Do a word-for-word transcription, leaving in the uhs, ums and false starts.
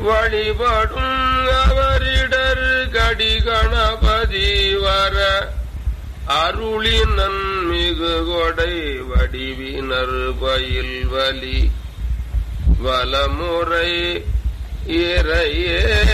வழிபடும் அவரிடர் கடி கணபதி வர அருளினன் மிகு கொடை வடிவினர் பயில் வலி வலமுறை இறையே